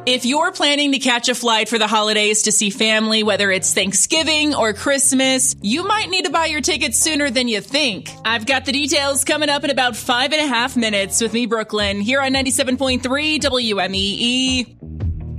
If you're planning to catch a flight for the holidays to see family, whether it's Thanksgiving or Christmas, you might need to buy your tickets sooner than you think. I've got the details coming up in about 5.5 minutes with me, Brooklyn, here on 97.3 WMEE.